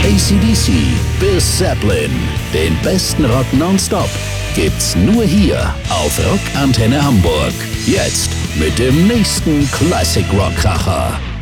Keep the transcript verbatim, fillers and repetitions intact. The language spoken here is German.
A C D C bis Zeppelin, den besten Rock nonstop, gibt's nur hier auf Rockantenne Hamburg. Jetzt mit dem nächsten Classic Rock Kracher.